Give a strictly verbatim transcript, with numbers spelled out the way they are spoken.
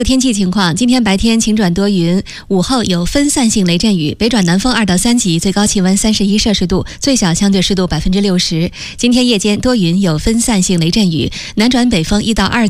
天气情况，今天白天晴转多云，午后有分散性雷阵雨，北转南风二到三级，最高气温三十一摄氏度，最小相对湿度百分之六十。今天夜间多云有分散性雷阵雨，南转北风一到二级。